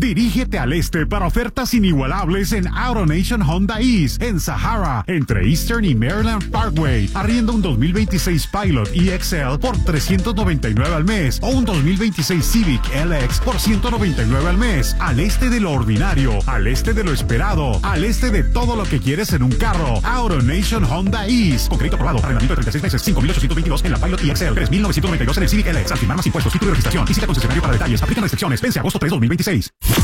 Dirígete al este para ofertas inigualables en AutoNation Honda East, en Sahara, entre Eastern y Maryland Parkway. Arrienda un 2026 Pilot EXL por $399 al mes o un 2026 Civic LX por $199 al mes. Al este de lo ordinario, al este de lo esperado, al este de todo lo que quieres en un carro. AutoNation Honda East. Con crédito aprobado. Arrendamiento de 36 meses. 5,822 en la Pilot EXL. 3,992 en el Civic LX. Al firmar más impuestos, título de registración. Visita concesionario para detalles. Aplican restricciones. Vence agosto 3, 2026.